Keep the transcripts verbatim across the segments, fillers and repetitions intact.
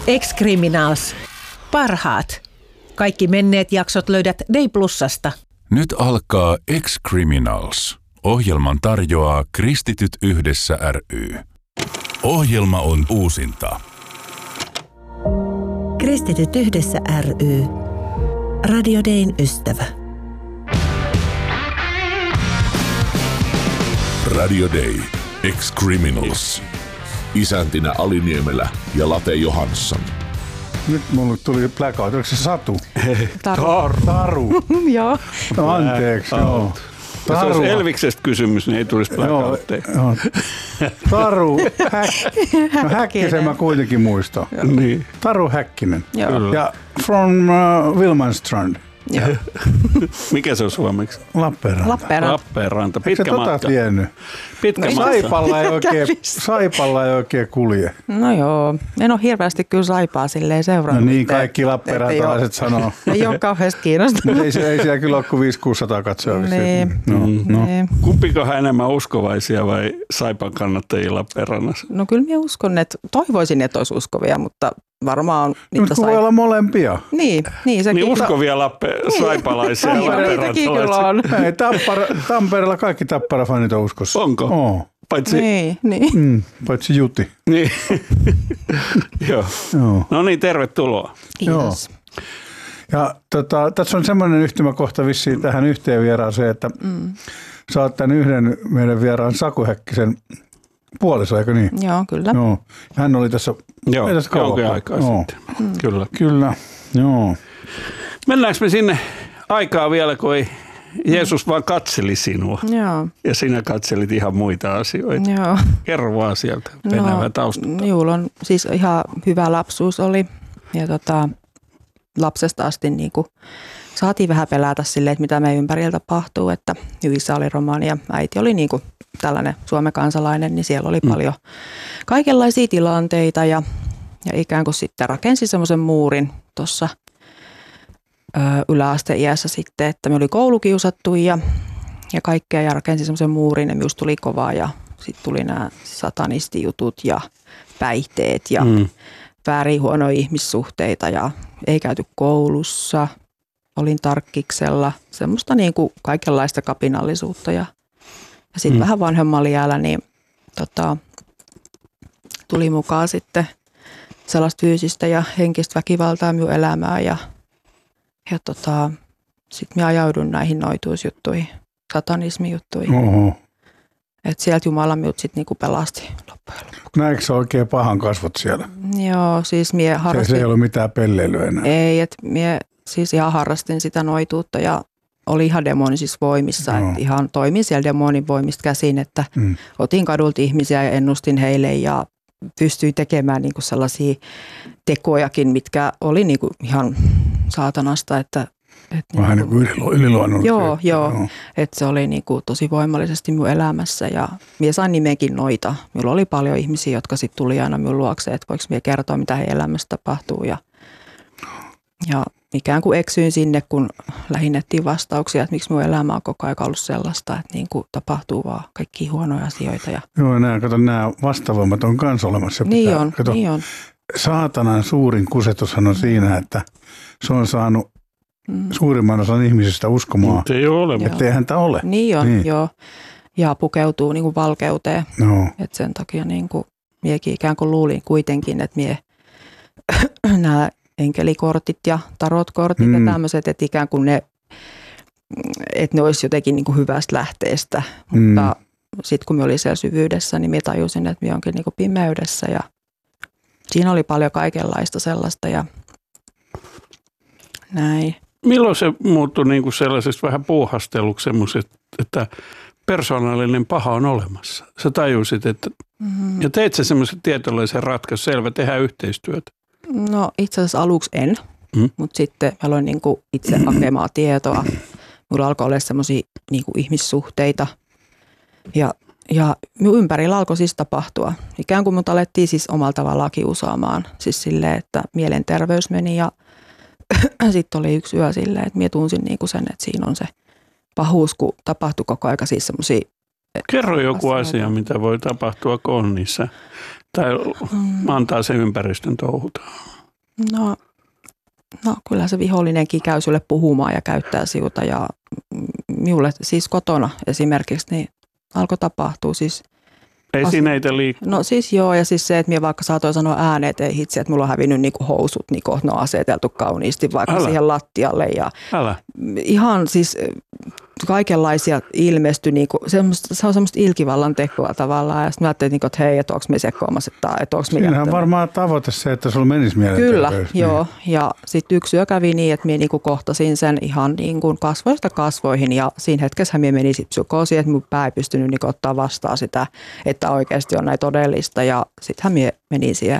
Ex-Criminals. Parhaat. Kaikki menneet jaksot löydät Day Plusasta. Nyt alkaa Ex-Criminals. Ohjelman tarjoaa Kristityt yhdessä ry. Ohjelma on uusinta. Kristityt yhdessä ry. Radio Dayn ystävä. Radio Day. Ex-Criminals. Isäntinä Ali Niemelä ja Late Johansson. Nyt mulle tuli blackout. Oliko se Satu? Taru. Taru. Taru. Joo. No, anteeksi. Joo. Jos olisi Elviksestä kysymys, niin ei tulisi blackoutteja. Joo. Taru Häk- no, Häkkisen mä kuitenkin muistan. Niin. Taru Häkkinen. Joo. Ja from uh, Wilmanstrand. Joo. Mikä se on suomeksi? Lappeenranta. Lappeenranta. Lappeenranta. Eikö Pitkä se tota matka. tiennyt? Pitkä No, matka. Saipalla ei, oikein, Saipalla ei oikein kulje. No joo, en ole hirveästi kyllä Saipaa silleen No seurannut. niin, kaikki lappeenrantalaiset sanoo. Ei ole kauheasti kiinnostunut. Ei, ei siellä kyllä ole kuin viisi kuusisataa katsoa. Niin. No, no. Niin. Kumpikohan enemmän uskovaisia vai Saipan kannattajia Lappeenrannassa? No kyllä minä uskon, että toivoisin, että olisi uskovia, mutta varmaan niitä Nyt voi sai. olla molempia. Niin, niin sekin. Niin uskovia Lappe- saipalaisia ja Niin, niitäkin kyllä lappeenrantalaisia. on. Ei, Tappara, Tampereella kaikki Tappara-fanit on uskossa. Onko? Oo. Paitsi, Niin, niin. Mm, paitsi Juti. niin. Joo. Joo. No niin, tervetuloa. Kiitos. Ja tota, tässä on semmoinen yhtymäkohta vissiin tähän yhteen vieraaseen, että mm. sä oot tämän yhden meidän vieraan Saku Häkkisen puoliso, eikö niin? Joo, kyllä. Joo. Hän oli tässä, Joo, ei tässä kauan. jonkin aikaa Joo. sitten. Mm. Kyllä. Kyllä, joo. Mennäänkö me sinne aikaa vielä, kun ei Jeesus vaan katseli sinua Joo, ja sinä katselit ihan muita asioita. joo. Kerro vaan sieltä Venäjän taustalta. Juul on siis ihan hyvä lapsuus oli ja tota, lapsesta asti niin kuin saatiin vähän pelätä silleen, että mitä meidän ympärillä tapahtuu, että isä oli romani ja äiti oli niin kuin tällainen Suomen kansalainen, niin siellä oli mm. paljon kaikenlaisia tilanteita ja, ja ikään kuin sitten rakensi semmoisen muurin tuossa yläasteiässä sitten, että me oli koulukiusattu ja, ja kaikkea ja rakensi semmoisen muurin ja minusta tuli kovaa ja sitten tuli nämä satanistijutut ja päihteet ja mm. väärin huonoja ihmissuhteita ja ei käyty koulussa, olin tarkkiksella, semmoista niin kuin kaikenlaista kapinallisuutta ja, ja sitten mm. vähän vanhemmalla jäällä niin tota, tuli mukaan sitten sellaista fyysistä ja henkistä väkivaltaa minun elämään ja Ja tota, sitten minä ajaudun näihin noituusjuttuihin, satanismijuttuihin. Oho. Että sieltä Jumala minut sitten niinku pelasti loppujen lopuksi. Näetkö sä oikein pahan kasvot siellä? Joo, siis mie Se, harrastin. se ei ole mitään pelleilyä enää. Ei, että mie siis ihan harrastin sitä noituutta ja oli ihan demonisissa voimissa. No. Että ihan toimin siellä demonin voimista käsin, että mm. otin kadulta ihmisiä ja ennustin heille ja pystyin tekemään niinku sellaisia tekojakin, mitkä oli niinku ihan saatanasta, että et Vähän niinku, niin kuin yliluonnollisia. Joo, joo, joo. Että se oli niinku tosi voimallisesti minun elämässä ja minä sain nimenkin Noita. Minulla oli paljon ihmisiä, jotka sitten tuli aina minun luokse, että voiko minä kertoa, mitä heidän elämässä tapahtuu ja, ja ikään kuin eksyin sinne, kun lähinnä etsin vastauksia, että miksi minun elämä on koko ajan ollut sellaista, että niin kuin tapahtuu vaan kaikkia huonoja asioita. Ja Joo, nämä, kato, nämä vastavoimat on kans olemassa. niin Pitää, on, kato, niin on. Saatanan suurin kusetushan on siinä, että se on saanut mm. suurimman osan ihmisistä uskomaan, Mutta ei ole olemassa. että ei häntä ole. Niin on, Niin. joo. Ja pukeutuu niin kuin valkeuteen. No. Et sen takia niin kuin, miekin ikään kuin luulin kuitenkin, että mie nämä enkelikortit ja tarotkortit mm. ja tämmöiset, että ikään kuin ne, että ne olisi jotenkin niin kuin hyvästä lähteestä. Mm. Mutta sitten kun me olin siellä syvyydessä, niin minä tajusin, että minä onkin niin kuin pimeydessä ja siinä oli paljon kaikenlaista sellaista ja näin. Milloin se muuttui niin kuin sellaisesta vähän puuhasteluksi semmoiset, että persoonallinen paha on olemassa? Sä tajusit, että mm-hmm. ja teit sä semmoisen tietynlaisen ratkaisun, selvä, tehdään yhteistyötä. No itse asiassa aluksi en, mm. mutta sitten mä aloin niin kuin itse hakemaan tietoa. Mulla alkoi olla semmoisia niin kuin ihmissuhteita ja, ja minun ympärillä alkoi siis tapahtua. Ikään kuin mut alettiin siis omalla tavallaan kiusaamaan. Siis silleen, että mielenterveys meni ja sitten oli yksi yö silleen, että minä tunsin niin kuin sen, että siinä on se pahuus, kun tapahtui koko aika siis semmoisia Kerro joku asioita. asia, mitä voi tapahtua konnissa. Tai Mm. antaa sen ympäristön touhuta. No, no kyllä se vihollinenkin käy sulle puhumaan ja käyttää siuta ja minulle siis kotona esimerkiksi niin alkoi tapahtua siis. Esineitä liikkuu. No siis joo ja siis se, että minä vaikka saatoin sanoa ääneen, että ei hitsi, että mulla on hävinnyt niinku housut, niin kohta ne on aseteltu kauniisti vaikka Älä. siihen lattialle ja Älä. ihan siis kaikenlaisia ilmestyi, niinku, semmoista, se on semmoista ilkivallan tekoa tavallaan ja sitten mä ajattelin, että hei, että onko me sekoamassa tai että onko me Siinähän on jättänyt. varmaan tavoite se, että sulla menisi mielenterveys. Kyllä, niin. joo. Ja sitten yksi yö kävi niin, että minä niinku kohtasin sen ihan niinku kasvoista kasvoihin ja siinä hetkessä minä meni sit psykoosiin, että minun pää ei pystynyt niinku ottaa vastaan sitä, että oikeasti on näin todellista ja sittenhän minä menin siihen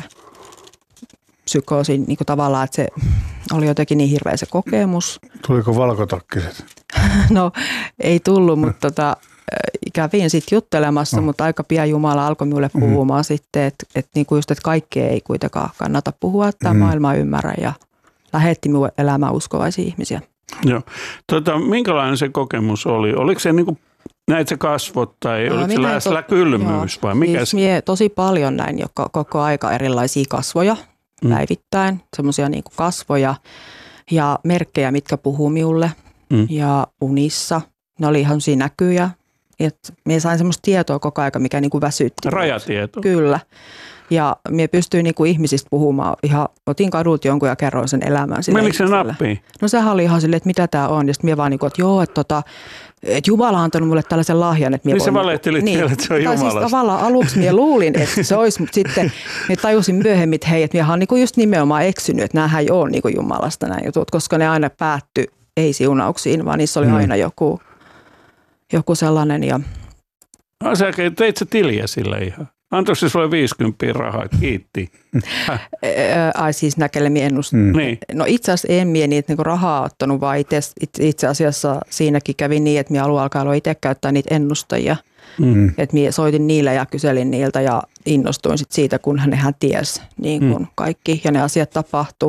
psykoosiin niinku tavallaan, että se oli jotenkin niin hirveä se kokemus. Tuliko valkotakkiset? No ei tullut, mutta tota, kävin sitten juttelemassa, No. mutta aika pian Jumala alkoi minulle puhumaan mm. sitten, että et niinku just, että kaikkea ei kuitenkaan kannata puhua, että tämä Mm. maailma ymmärrä ja lähetti minulle elämään uskovaisia ihmisiä. Joo. Tota, minkälainen se kokemus oli? Oliko se niin kuin, näit se kasvot tai No, oliko se minä lähellä to- kylmyys joo. vai mikä Siis se? mie tosi paljon näin joka, koko aika erilaisia kasvoja Mm. päivittäin, semmoisia niinku kasvoja ja merkkejä, mitkä puhuu minulle Mm. ja unissa. Ne oli ihan siinä näkyjä. Että minä sain semmoista tietoa koko aika, mikä niinku väsytti. Rajatieto. Kyllä. Ja minä pystyin niinku ihmisistä puhumaan. Ihan, otin kadulta jonkun ja kerroin sen elämän. sille Menikö se ihmiselle. nappiin? No sehän oli ihan silleen, että mitä tämä on. Ja sitten minä vaan niinku, että joo, että tota, et Jumala on antanut mulle tällaisen lahjan. Että minä Niin sä voin valehtelit vielä, että se on Tai Jumalasta. siis tavallaan aluksi minä luulin, että se olisi, mutta sitten minä tajusin myöhemmin, että hei, että minä olen niinku just nimenomaan eksynyt, että näähän ei ole niinku Jumalasta nämä jutut, koska ne aina päättyi ei siunauksiin, vaan niissä oli Mm. aina joku, joku sellainen. Ja Ah, sä teit sä tiliä sille ihan. Antoiko se sulle viisikymmentä rahaa? Kiitti. ää, ai siis näkelle minä ennustin. Mm. Niin. No itse asiassa en minä niitä niinku rahaa ottanut, vaan itse, itse asiassa siinäkin kävi niin, että minä alun alkaen aloin itse käyttää niitä ennustajia. Mm. Että minä soitin niille ja kyselin niiltä ja innostuin sit siitä, kun nehän tiesi niin kun Mm. kaikki ja ne asiat tapahtui.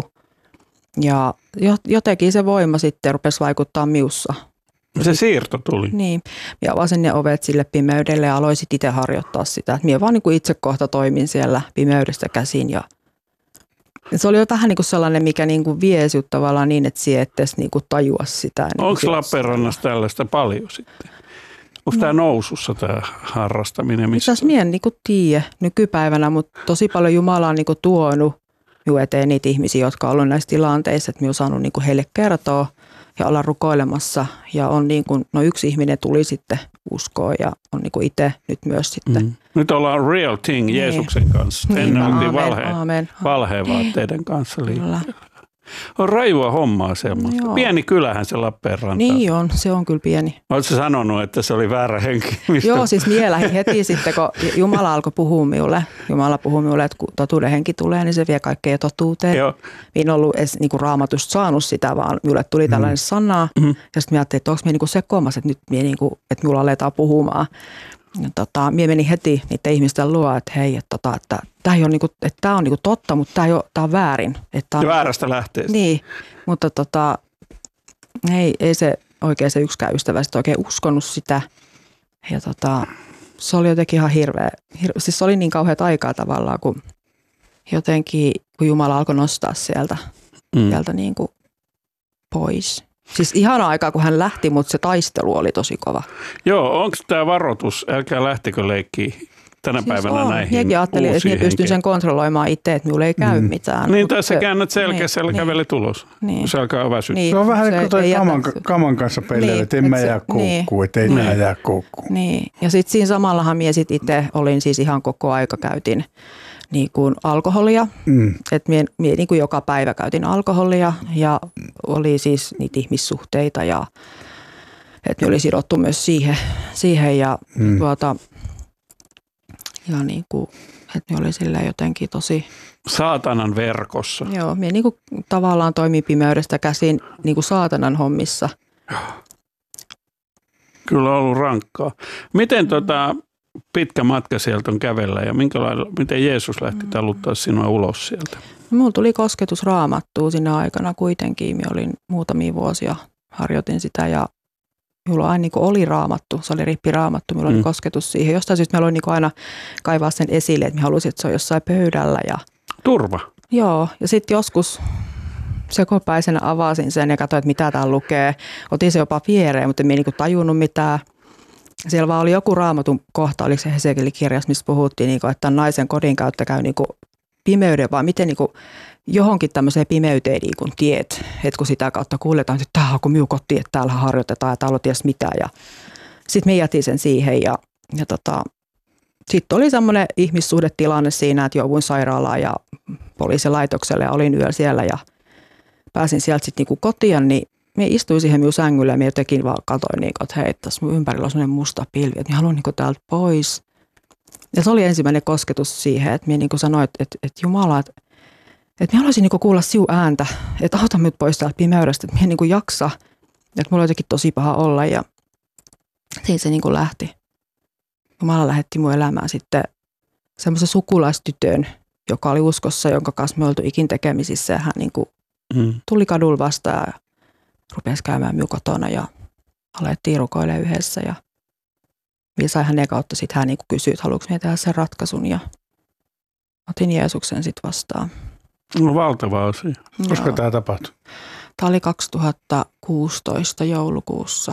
Ja jo- jotenkin se voima sitten rupesi vaikuttaa miussa. Se siirto tuli. Niin, minä avasin ne ovet sille pimeydelle ja aloin sit itse harjoittaa sitä. Et minä vaan niin kuin itse kohta toimin siellä pimeydestä käsin ja se oli jo vähän niin kuin sellainen, mikä niin kuin vie sinut tavallaan niin, että sinä et edes niin kuin tajua sitä. Niin Onko kuin Lappeenrannassa tällaista paljon sitten? Onko tämä nousussa tämä harrastaminen? Itse Missä? asiassa minä en niin kuin tiedä nykypäivänä, mutta tosi paljon Jumala on niin kuin tuonut minun eteen niitä ihmisiä, jotka on ollut näissä tilanteissa, että minä olen saanut niin kuin heille kertoa ja olla rukoilemassa. Ja on niin kuin, no yksi ihminen tuli sitten uskoon ja on niin kuin itse nyt myös sitten. Mm. Nyt ollaan real thing Niin. Jeesuksen kanssa. Niin, Ennen oltiin aamen, valheen, aamen. valheen vaatteiden kanssa liikkeellä. Kyllä. On rajua hommaa semmoista. Joo. Pieni kylähän se Lappeenranta. Niin on, se on kyllä pieni. Oletko sanonut, että se oli väärä henki? Mistä? Joo, siis minä lähdin heti sitten, kun Jumala alkoi puhua minulle. Jumala puhui minulle, että kun totuuden henki tulee, niin se vie kaikkea totuuteen. Joo. Minä en ollut edes niin kuin Raamatusta saanut sitä, vaan minulle tuli tällainen mm. sana. Mhm. Ja sitten minä ajattelin, että onko minä niin sekoamassa, että nyt minä niin kuin, että minulla aletaan puhumaan. Ja tota, minä menin heti niiden ihmisten luo, että hei, että, tota, että tämä on, niin kuin, että tämä on niin kuin totta, mutta tämä, ei ole, tämä on väärin. Että tämä on, Väärästä lähteestä. niin, mutta tota, ei, ei se oikein se yksikään ystävä sit oikein uskonut sitä. Ja tota, se oli jotenkin ihan hirveä, hir, siis se oli niin kauheat aikaa tavallaan, kun jotenkin, kun Jumala alkoi nostaa sieltä, Mm. sieltä niin kuin pois. Siis ihana aikaa, kun hän lähti, mutta se taistelu oli tosi kova. Joo, onko tämä varoitus, älkää lähtekö leikkiä tänä Siis päivänä on. näihin Minäkin ajattelin, että uusiin minä pystyn henkeihin? sen kontrolloimaan itse, että minulle ei käy Mm. mitään. Niin, Mut tässä se- käännät selkeässä, niin, niin, kävele tulos. Niin. Se alkaa väsyttää. Niin. Se on vähän niin Se kuin toi ei jätä- kaman, kaman kanssa pelleillä, Niin, että en mä et se- jää koukkuun, niin. että ei Niin. mä jää koukkuun. Niin, ja sitten siinä samallahan minä sit itse olin siis ihan koko aika käytin niin kuin alkoholia. Mm. Että minä, minä niin kuin joka päivä käytin alkoholia ja oli siis niitä ihmissuhteita ja että minä oli sidottu myös siihen, siihen ja Mm. tuota, ja niin kuin, että minä oli sillä jotenkin tosi, Saatanan verkossa. joo, minä niin kuin tavallaan toimin pimeydestä käsin niin kuin saatanan hommissa. Kyllä on ollut rankkaa. Miten tota, pitkä matka sieltä on kävellä ja minkälailla, miten Jeesus lähti taluttaa sinua ulos sieltä? Minulla tuli kosketus Raamattuun siinä aikana kuitenkin. Minä olin muutamia vuosia, harjoitin sitä ja, minulla aina niin kuin oli raamattu, se oli rippiraamattu, minulla mm. oli kosketus siihen. Jostain syystä meillä oli niin kuin aina kaivaa sen esille, että minä halusin, että se on jossain pöydällä. Ja, turva. joo, ja sitten joskus sekopäisenä avasin sen ja katsoin, että mitä täällä lukee. Otin se jopa viereen, mutta en niin kuin tajunnut mitään. Siellä vaan oli joku raamatun kohta, oliko se Hesekielin kirjassa, missä puhuttiin, niin kuin, että naisen kodin kautta käy niin kuin pimeyden, vaan miten niin kuin johonkin tämmöiseen pimeyteen niin kuin tiet, että kun sitä kautta kuljetaan, että tämä on kun minun koti, että täällä harjoitetaan ja täällä on ties mitä. Ja sitten me jätin sen siihen ja, ja tota, sitten oli semmoinen ihmissuhdetilanne siinä, että jouduin sairaalaan ja poliisilaitokselle ja olin yöllä siellä ja pääsin sieltä sitten niin kotiin, niin me istuin siihen minun sängylle ja minä jotenkin vaan katsoin, niin kuin, että hei, tässä mun ympärillä on semmoinen musta pilvi, että minä haluan niin kuin täältä pois. Ja se oli ensimmäinen kosketus siihen, että minä niin kuin sanoin, että, että, että Jumala, että, että minä haluaisin niin kuin kuulla sinun ääntä, että auta minut pois täältä pimeydestä, että minä en niin kuin jaksa, että minulla on jotenkin tosi paha olla ja siinä se niin kuin lähti. Jumala lähetti minun elämään sitten semmoisen sukulaistytön, joka oli uskossa, jonka kanssa me oltu ikin tekemisissä ja hän niin kuin mm. tuli kadulla vastaan ja rupesi käymään minun kotona ja alettiin rukoilemaan yhdessä ja minä sain hänen kautta sitten hän niin kysyi, että haluanko minä tehdä sen ratkaisun ja otin Jeesuksen sitten vastaan. No valtava asia. Koska tämä tapahtui? Tämä oli kaksituhattakuusitoista joulukuussa.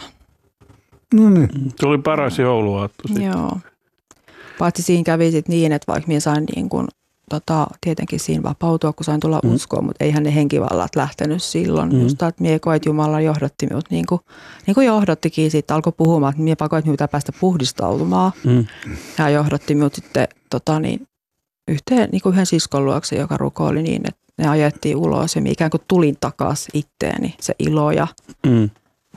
No niin. Tuli paras jouluaatto sitten. Joo. Paitsi siinä kävi sitten niin, että vaikka minä sain niin kuin, tota, tietenkin siinä vapautua, kun sain tulla mm. uskoon, mutta eihän ne henkivallat lähtenyt silloin. Mm. Just että minä koin, että Jumala johdatti minut niin kuin, niin kuin johdottikin siitä, alkoi puhumaan, että minä pakoin, että minä pitää päästä puhdistautumaan. Mm. Ja johdatti minut sitten tota, niin, yhteen, niin kuin yhden siskon luokse, joka rukoili niin, että ne ajettiin ulos ja minä ikään kuin tulin takaisin itteeni, se ilo ja mm.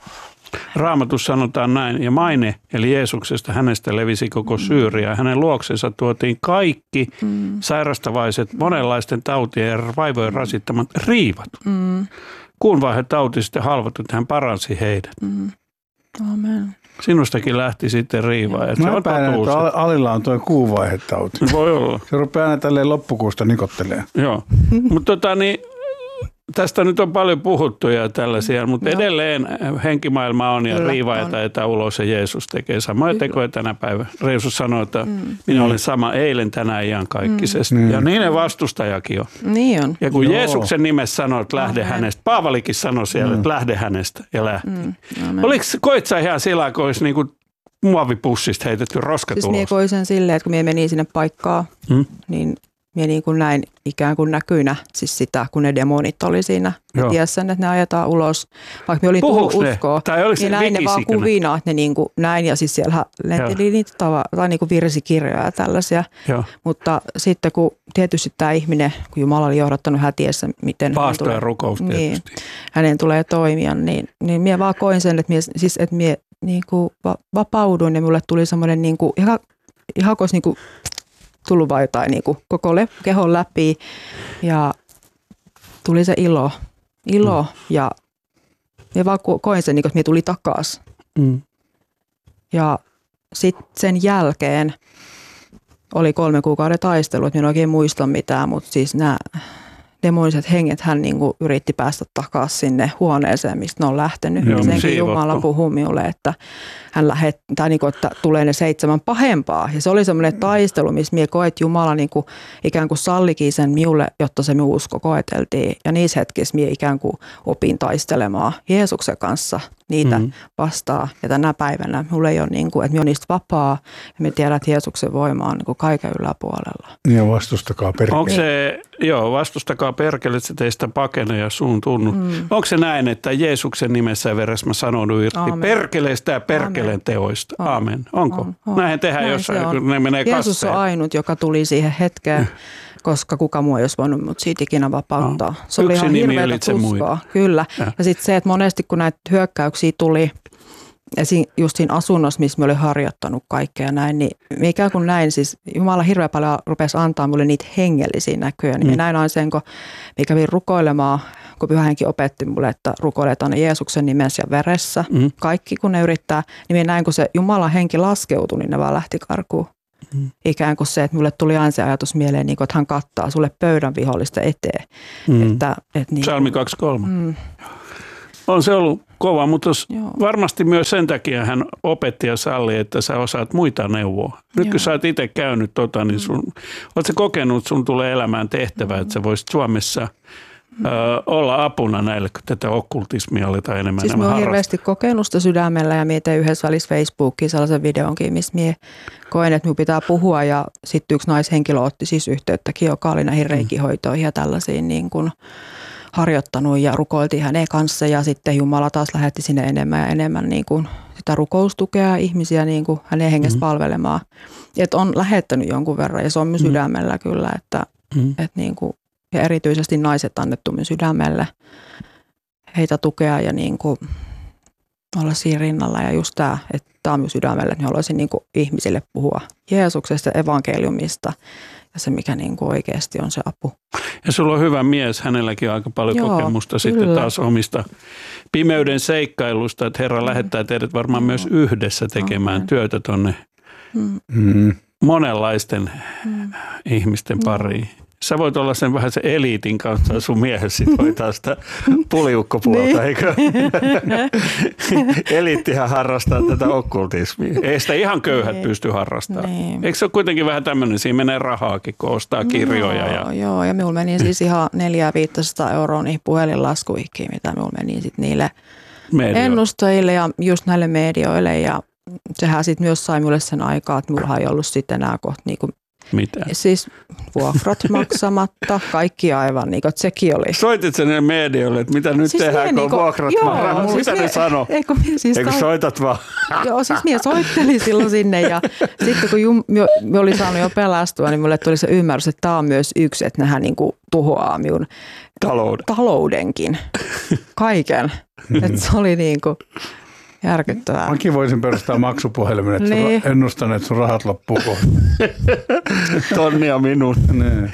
Raamatussa sanotaan näin, ja maine, eli Jeesuksesta hänestä levisi koko Syyria. Hänen luoksensa tuotiin kaikki mm. sairastavaiset, monenlaisten tautien ja vaivojen rasittamat riivat. Mm. Kuun vaihe tauti sitten halvattu, että hän paransi heidät. Mm. Amen. Sinustakin lähti sitten riivaa. Mä epäilen, että Alilla on tuo kuuvaihetauti. Voi olla. Se rupeaa aina tälleen loppukuusta nikottelemaan. Joo, mutta tota niin... Tästä nyt on paljon puhuttu ja tällaisia, mutta no. edelleen henkimaailma on ja Kyllä, riiva jätetään ulos ja Jeesus tekee samoja tekoja tänä päivänä. Jeesus sanoi, että mm. minä olen sama eilen, tänään, iankaikkisesti. Mm. Ja niin ne vastustajakin on. Niin on. Ja kun Joo. Jeesuksen nimessä sanoi, että lähde Amen. hänestä, Paavalikin sanoi siellä, mm. että lähde hänestä ja lähti. Mm. Oliko, koit sä ihan sillä, kun olisi niin kuin muovipussista heitetty roskat siis ulos? Siis minä koin sen silleen, että kun minä menin sinne paikkaan, mm. niin minä niin kuin näin ikään kuin näkyinä siis sitä, kun ne demonit oli siinä. Ja ties sen, että ne ajetaan ulos. Vaikka minä olin tullut uskoa, niin näin ne vaan kuvina, että ne niin kuin näin. Ja siis siellä lenteli niitä tava, tai niin kuin virsikirjoja ja tällaisia. Joo. Mutta sitten kun tietysti tämä ihminen, kun Jumala oli johdattanut hätiessä, miten Paasto ja rukous niin, hänen tulee toimia, niin, niin minä vaan koin sen, että minä, siis, että minä niin kuin vapauduin ja minulle tuli semmoinen niin kuin, ihan, ihan kuin niin kuin tullut vaan jotain niin kuin koko le- kehon läpi ja tuli se ilo, ilo mm. ja minä vaan koin sen, niin kuin, että minä tuli takaisin. Mm. Ja sitten sen jälkeen oli kolme kuukauden taistelu, että minä en oikein muista mitään, mutta siis nämä demoniset henget hän niin kuin yritti päästä takaisin sinne huoneeseen, mistä ne on lähtenyt. Joo, senkin Jumala puhui minulle, että hän lähettää, niin kuin, että tulee ne seitsemän pahempaa. Ja se oli semmoinen taistelu, missä minä koet, että Jumala niin kuin, ikään kuin sallikin sen minulle, jotta se minun usko koeteltiin. Ja niissä hetkissä minä ikään kuin opin taistelemaan Jeesuksen kanssa niitä mm-hmm. vastaan. Ja tänä päivänä minulla ei ole, niin kuin, että minä olen niistä vapaa ja minä tiedän, että Jeesuksen voima on niin kuin kaiken yläpuolella. Ja vastustakaa perkele. Onko se, joo, vastustakaa perkele, että se teistä pakenee ja suun tunnu. Mm. Onko se näin, että Jeesuksen nimessä ja veressä mä sanon irti Aamen. perkeleistä ja perkeleen Aamen. teoista? On. Aamen. Onko? On, on. Näin tehdään Näin jossain, kun ne menee Jeesus kasseen. on ainut, joka tuli siihen hetkeen, koska kuka muu ei olisi voinut mut siitä ikinä vapauttaa. No. Se oli ihan hirveätä tuskoa. Kyllä. Ja, ja sitten se, että monesti kun näitä hyökkäyksiä tuli, just siinä asunnossa, missä mä olin harjoittanut kaikkea näin, niin ikään kuin näin, siis Jumala hirveän paljon rupesi antaa mulle niitä hengellisiä näkyjä. Niin mm. näin aina sen, kun mä kävin rukoilemaan, kun Pyhä Henki opetti mulle, että rukoiletaan Jeesuksen nimessä ja veressä. Mm. Kaikki kun ne yrittää, niin mä näin, kun se Jumalan henki laskeutui, niin ne vaan lähti karkuun. Mm. Ikään kuin se, että mulle tuli aina se ajatus mieleen, niin kuin, että hän kattaa sulle pöydän vihollista eteen. Mm. Että, että niin, Psalmi kaksikymmentäkolme. Mm. On se ollut kova, mutta Joo. varmasti myös sen takia hän opetti ja salli, että sä osaat muita neuvoa. Nyt Joo. kun sä oot itse käynyt tota, niin sun, mm. oot sä kokenut, että sun tulee elämään tehtävä, mm. että sä voisit Suomessa mm. ö, olla apuna näille, kun tätä okkultismia aletaan enemmän siis enemmän harrastaa. Siis mä oon hirveästi kokenut sitä sydämellä ja mietin yhdessä välissä Facebookiin sellaisen videonkin, missä mie koen, että minun pitää puhua ja sitten yksi naishenkilö otti siis yhteyttäkin, joka oli näihin reikihoitoihin ja tällaisiin niin kuin harjoittanut ja rukoiltiin hänen kanssa ja sitten Jumala taas lähetti sinne enemmän ja enemmän niin kuin sitä rukoustukea ihmisiä niin kuin hänen hengessä mm-hmm. palvelemaan. Että on lähettänyt jonkun verran ja se on myös mm-hmm. sydämellä kyllä, että, mm-hmm. että niin kuin, ja erityisesti naiset annettu myös sydämelle heitä tukea ja niin kuin olla siinä rinnalla ja just tämä, että tämä on myös sydämellä, että haluaisin niin kuin ihmisille puhua Jeesuksesta, evankeliumista. Ja se, mikä niin kuin oikeasti on se apu. Ja sulla on hyvä mies, hänelläkin on aika paljon Joo, kokemusta kyllä. sitten taas omista pimeyden seikkailusta, että Herra mm. lähettää teidät varmaan mm. myös yhdessä tekemään Amen. työtä tuonne mm. monenlaisten mm. ihmisten pariin. Sä voit olla sen vähän se eliitin kanssa, sun miehesi sit hoitaa sitä puliukkopuolta, niin. eikö? Eliittihän harrastaa tätä okkultismia. Ei sitä ihan köyhät niin. pysty harrastamaan. Niin. Eikö se ole kuitenkin vähän tämmöinen, siinä menee rahaakin, kun ostaa kirjoja? Joo, ja... joo, ja minulla meni siis ihan neljä viisisataa euroa niihin puhelinlaskuihin, mitä minulla meni sitten niille Medio. ennustajille ja just näille medioille. Ja sehän sitten myös sai minulle sen aikaa, että minulla ei ollut sitten enää kohta niinku mitä? Siis vuokrat maksamatta, kaikki aivan, niin kuin, että sekin oli. Soitit sen ne medioille, että mitä nyt siis tehdään, kun niin vuokrat maksamatta? Siis mitä ne sano? Eikö, siis eikö soitat vaan? Joo, siis minä soittelin silloin sinne ja sitten kun jum, minä, minä olin saanut jo pelastua, niin minulle tuli se ymmärrys, että tämä on myös yksi, että nehän niin kuin tuhoaa minun Talouden. taloudenkin, kaiken. Että se oli niin kuin järkyttävää. Mäkin voisin perustaa maksupuhelimen, että niin. ennustan, että sun rahat loppuu kohta. Tonnia minun. Nee.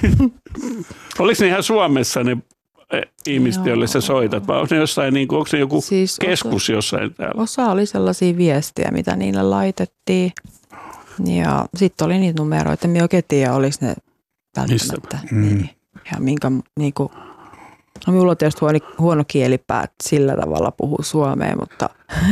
Oliko ne ihan Suomessa ne ihmiset, joille sä soitat, vai onko ne jossain, niin kuin, onko ne joku siis keskus osa, jossain täällä? Osa oli sellaisia viestejä, mitä niille laitettiin. Ja sitten oli niitä numeroita, minä oikein tiedä, oliko ne välttämättä. Niin. Ja minkä, niin kuin, no minulla on tietysti huono, huono kielipää, että sillä tavalla puhuu suomea, mutta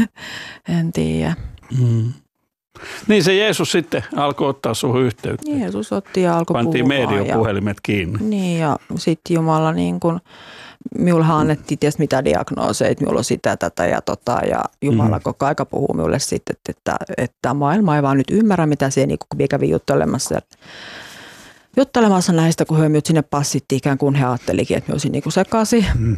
en tiedä. Mm. Niin se Jeesus sitten alkoi ottaa suhun yhteyttä. Jeesus otti ja alkoi Pantiin puhumaan. Pantiin mediopuhelimet kiinni. Niin ja sitten Jumala niin kuin, minulle annettiin tietysti mitä diagnooseja, että minulla on sitä, tätä ja tota ja Jumala mm. koko aika puhuu minulle sitten, että, että, että maailma ei vaan nyt ymmärrä, mitä se niin kuin kävi juttelemassa. Juttelemassa näistä, kun he minut sinne passittiin ikään kuin he ajattelikin, että minä olisin niin kuin sekaisin. Mm.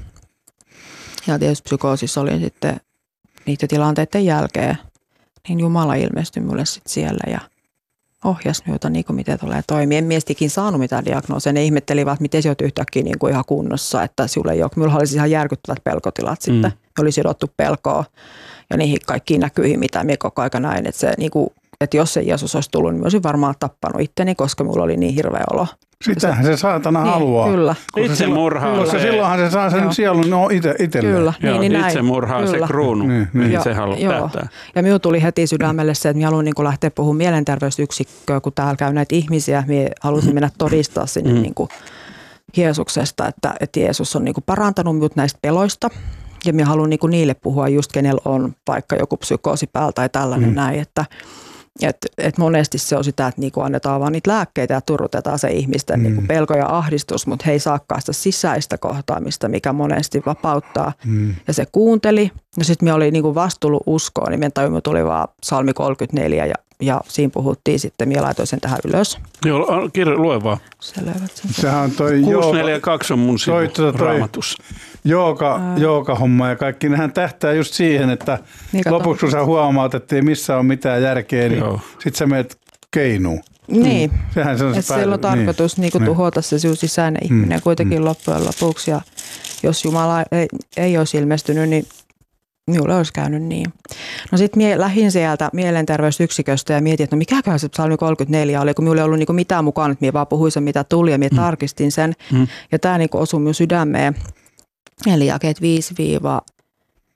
Ja tietysti psykoosissa olin sitten niiden tilanteiden jälkeen. Niin Jumala ilmestyi minulle sitten siellä ja ohjasi minulta, niin kuin miten tulee toimia. En miestikin saanut mitään diagnoosia. Ne ihmettelivät, miten se olet yhtäkkiä niin kuin ihan kunnossa, että sinulla ei ole. Minulla oli siis ihan järkyttävät pelkotilat mm. sitten. Oli sidottu pelkoa ja niihin kaikkiin näkyihin, mitä minä koko ajan näin. Että, se, niin kuin, että jos se Jeesus olisi tullut, niin minä olisin varmaan tappanut itteni, koska minulla oli niin hirveä olo. Sitähän se saatana niin, haluaa. Kyllä. Itsemurhaa. Koska se, silloinhan se saa sen joo. sielun no, ite, itselleen. Kyllä. Joo, niin, niin itsemurhaa on se kruunu, niin, niin. mihin se haluaa tähtää. Ja minun tuli heti sydämelle se, että minä haluan niin kuin lähteä puhumaan mielenterveysyksikköön, kun täällä käy näitä ihmisiä. Minä halusin mennä todistaa sinne mm. niin kuin Jeesuksesta, että, että Jeesus on niin kuin parantanut minut näistä peloista. Ja minä haluan niin kuin niille puhua just, kenellä on vaikka joku psykoosi päällä tai tällainen mm. näin, että Että et monesti se on sitä, että niinku annetaan vaan niitä lääkkeitä ja turrutetaan se ihmisten mm. niinku pelko ja ahdistus, mutta he ei saakaan sitä sisäistä kohtaamista, mikä monesti vapauttaa. Mm. Ja se kuunteli. Ja sitten minä olin niinku vastuullut uskoon, niin minä tajuin, tuli vaan Psalmi kolmekymmentäneljä ja, ja siinä puhuttiin sitten, minä laitoin sen tähän ylös. Joo, kirja, lue vaan. Sehän on toi kuusi neljä kaksi on mun sivu Raamatussa. Jooga, jooga-homma ja kaikki, nehän tähtää just siihen, että niin lopuksi kun sä huomaat, että ei missään ole mitään järkeä, niin sit sä menet keinuun. Niin, mm. sehän se on se että siellä on tarkoitus niin. Niin tuhota se sisäinen ihminen mm. kuitenkin mm. loppujen lopuksi. Ja jos Jumala ei, ei olisi ilmestynyt, niin minulle olisi käynyt niin. No sitten minä lähdin sieltä mielenterveysyksiköstä ja mietin, että no mikäköhän se Psalmi kolmekymmentäneljä oli, kun minulla ei ollut niinku mitään mukaan, että minä vaan puhuin sen mitä tuli ja minä mm. tarkistin sen. Mm. Ja tämä niinku osui minun sydämeen. Eli jakeet viisi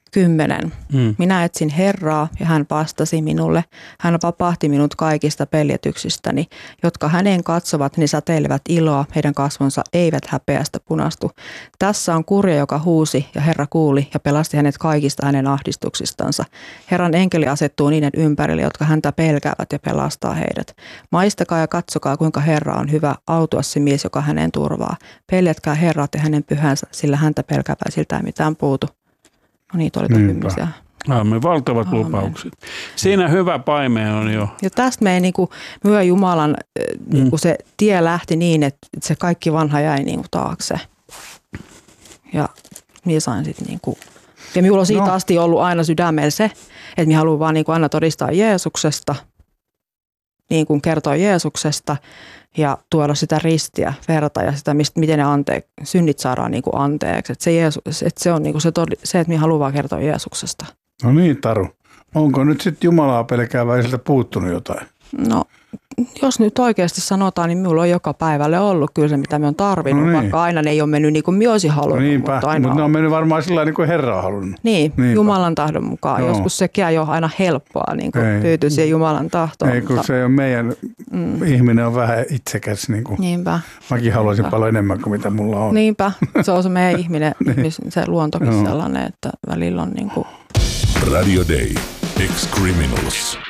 kymmenen. Mm. Minä etsin Herraa ja hän vastasi minulle. Hän vapahti minut kaikista peljetyksistäni, jotka häneen katsovat, ne säteilevät iloa, heidän kasvonsa eivät häpeästä punastu. Tässä on kurja, joka huusi ja Herra kuuli ja pelasti hänet kaikista hänen ahdistuksistansa. Herran enkeli asettuu niiden ympärille, jotka häntä pelkäävät ja pelastaa heidät. Maistakaa ja katsokaa, kuinka Herra on hyvä, autua se mies, joka hänen turvaa. Peljätkää Herrat ja hänen pyhänsä, sillä häntä pelkääväisiltä ei mitään puutu. No niitä oli toki. Aamen, valtavat Aamen. Lupaukset. Siinä hyvä paime on jo. Ja tästä me ei niinku, myö Jumalan niinku mm. se tie lähti niin, että se kaikki vanha jäi niinku taakse. Ja minä sain sitten niinku, ja minulla on siitä no. asti ollut aina sydämellä se, että minä haluan vaan niinku aina todistaa Jeesuksesta, niin kuin kertoa Jeesuksesta ja tuoda sitä ristiä, verta ja sitä, miten ne ante, synnit saadaan niinku anteeksi. Että se, Jeesus, että se on niinku se, todi, se, että minä haluan vaan kertoa Jeesuksesta. No niin, Taru. Onko nyt sitten Jumalaa pelkääväisiltä puuttunut jotain? No, jos nyt oikeasti sanotaan, niin minulla on joka päivälle ollut kyllä se, mitä minä olen tarvinnut, no niin. Vaikka aina ne ei ole mennyt niin kuin minä olisin halunnut. No niinpä, mutta, mutta ne on mennyt varmaan sillä niin kuin Herra on halunnut. Niin, niinpä. Jumalan tahdon mukaan. Joo. Joskus sekin ei ole aina helppoa niin tyytyä siihen Jumalan tahtoon. Ei, kun mutta se on meidän, mm. ihminen on vähän itsekäs. Niin kuin. Niinpä. Mäkin haluaisin Niinpä. paljon enemmän kuin mitä mulla on. Niinpä, se on se meidän ihminen, se luontokin sellainen, että välillä on niin kuin. Radio Day, Ex-Criminals.